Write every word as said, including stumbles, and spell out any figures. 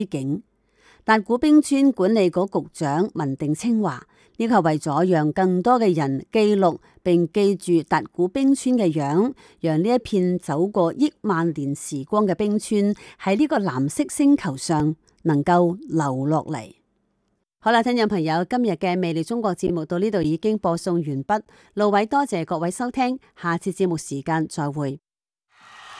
景。達古冰川管理局局長文定清話：呢個係為咗讓更多嘅人記錄並記住達古冰川嘅樣，讓呢一片走過億萬年時光嘅冰川喺呢個藍色星球上能夠留落嚟。好啦，聽眾朋友，今日嘅魅力中國節目到呢度已經播送完畢。盧偉多謝各位收聽，下次節目時間再會。